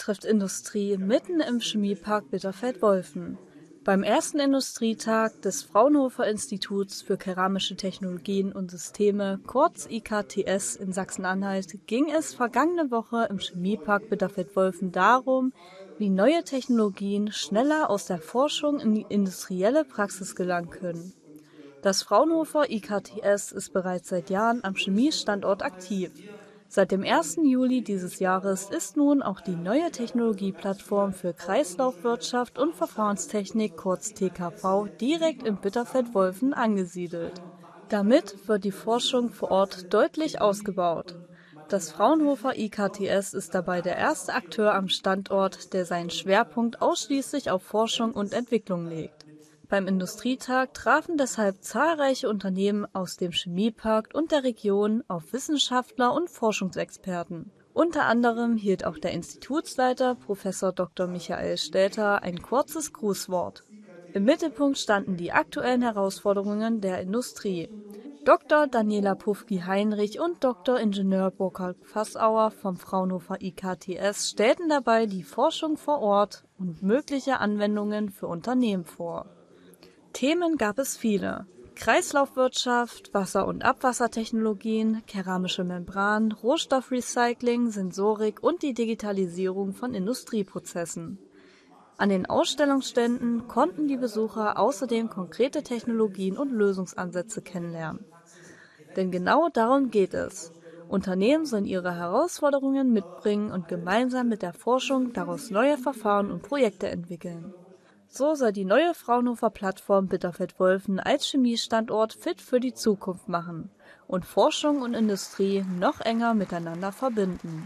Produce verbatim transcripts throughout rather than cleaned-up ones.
trifft Industrie mitten im Chemiepark Bitterfeld-Wolfen. Beim ersten Industrietag des Fraunhofer-Instituts für Keramische Technologien und Systeme, kurz I K T S in Sachsen-Anhalt, ging es vergangene Woche im Chemiepark Bitterfeld-Wolfen darum, wie neue Technologien schneller aus der Forschung in die industrielle Praxis gelangen können. Das Fraunhofer I K T S ist bereits seit Jahren am Chemiestandort aktiv. Seit dem ersten Juli dieses Jahres ist nun auch die neue Technologieplattform für Kreislaufwirtschaft und Verfahrenstechnik, kurz T K V, direkt in Bitterfeld-Wolfen angesiedelt. Damit wird die Forschung vor Ort deutlich ausgebaut. Das Fraunhofer I K T S ist dabei der erste Akteur am Standort, der seinen Schwerpunkt ausschließlich auf Forschung und Entwicklung legt. Beim Industrietag trafen deshalb zahlreiche Unternehmen aus dem Chemiepark und der Region auf Wissenschaftler und Forschungsexperten. Unter anderem hielt auch der Institutsleiter Professor Doktor Michael Stelter ein kurzes Grußwort. Im Mittelpunkt standen die aktuellen Herausforderungen der Industrie. Doktor Daniela Pufki-Heinrich und Doktor Ingenieur Burkhard Fassauer vom Fraunhofer I K T S stellten dabei die Forschung vor Ort und mögliche Anwendungen für Unternehmen vor. Themen gab es viele: Kreislaufwirtschaft, Wasser- und Abwassertechnologien, keramische Membran, Rohstoffrecycling, Sensorik und die Digitalisierung von Industrieprozessen. An den Ausstellungsständen konnten die Besucher außerdem konkrete Technologien und Lösungsansätze kennenlernen. Denn genau darum geht es. Unternehmen sollen ihre Herausforderungen mitbringen und gemeinsam mit der Forschung daraus neue Verfahren und Projekte entwickeln. So soll die neue Fraunhofer-Plattform Bitterfeld-Wolfen als Chemiestandort fit für die Zukunft machen und Forschung und Industrie noch enger miteinander verbinden.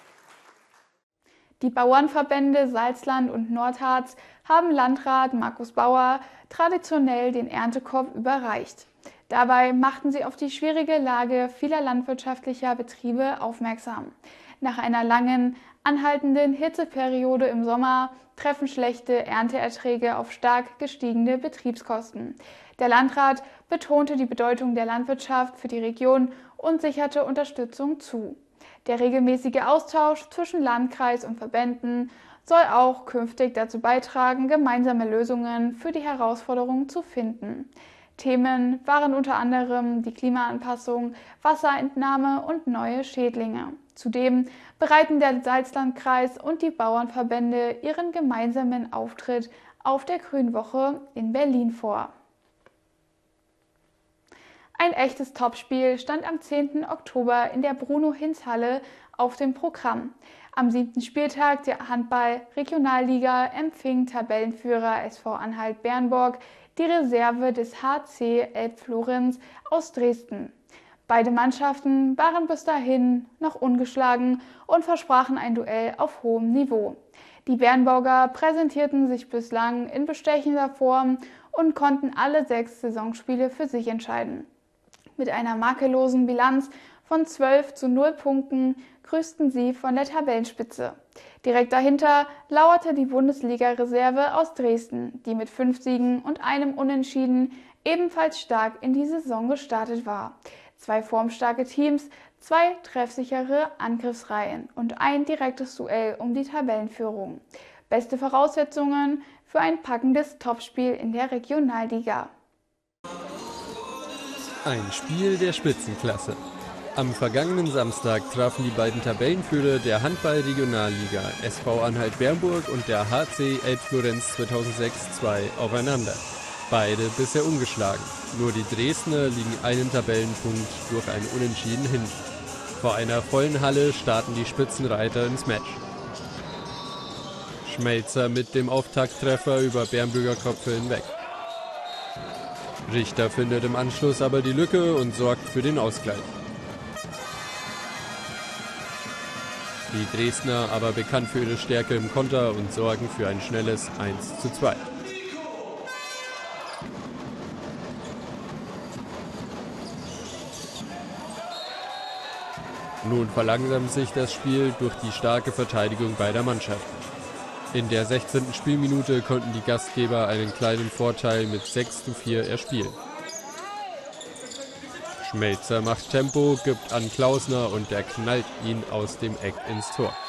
Die Bauernverbände Salzland und Nordharz haben Landrat Markus Bauer traditionell den Erntekorb überreicht. Dabei machten sie auf die schwierige Lage vieler landwirtschaftlicher Betriebe aufmerksam. Nach einer langen, anhaltenden Hitzeperiode im Sommer treffen schlechte Ernteerträge auf stark gestiegene Betriebskosten. Der Landrat betonte die Bedeutung der Landwirtschaft für die Region und sicherte Unterstützung zu. Der regelmäßige Austausch zwischen Landkreis und Verbänden soll auch künftig dazu beitragen, gemeinsame Lösungen für die Herausforderungen zu finden. Themen waren unter anderem die Klimaanpassung, Wasserentnahme und neue Schädlinge. Zudem bereiten der Salzlandkreis und die Bauernverbände ihren gemeinsamen Auftritt auf der Grünwoche in Berlin vor. Ein echtes Topspiel stand am zehnten Oktober in der Bruno-Hinz-Halle auf dem Programm. Am siebten Spieltag der Handball-Regionalliga empfing Tabellenführer S V Anhalt-Bernburg die Reserve des H C Elbflorenz aus Dresden. Beide Mannschaften waren bis dahin noch ungeschlagen und versprachen ein Duell auf hohem Niveau. Die Bernburger präsentierten sich bislang in bestechender Form und konnten alle sechs Saisonspiele für sich entscheiden. Mit einer makellosen Bilanz von zwölf zu null Punkten grüßten sie von der Tabellenspitze. Direkt dahinter lauerte die Bundesliga-Reserve aus Dresden, die mit fünf Siegen und einem Unentschieden ebenfalls stark in die Saison gestartet war. Zwei formstarke Teams, zwei treffsichere Angriffsreihen und ein direktes Duell um die Tabellenführung. Beste Voraussetzungen für ein packendes Topspiel in der Regionalliga. Ein Spiel der Spitzenklasse. Am vergangenen Samstag trafen die beiden Tabellenführer der Handball-Regionalliga S V Anhalt-Bernburg und der H C Elbflorenz zweitausendsechs zwei aufeinander. Beide bisher ungeschlagen. Nur die Dresdner liegen einen Tabellenpunkt durch ein Unentschieden hinten. Vor einer vollen Halle starten die Spitzenreiter ins Match. Schmelzer mit dem Auftakttreffer über Bernburger Köpfe hinweg. Richter findet im Anschluss aber die Lücke und sorgt für den Ausgleich. Die Dresdner aber bekannt für ihre Stärke im Konter und sorgen für ein schnelles eins zu zwei. Nun verlangsamt sich das Spiel durch die starke Verteidigung beider Mannschaften. In der sechzehnten Spielminute konnten die Gastgeber einen kleinen Vorteil mit sechs zu vier erspielen. Schmelzer macht Tempo, gibt an Klausner und der knallt ihn aus dem Eck ins Tor.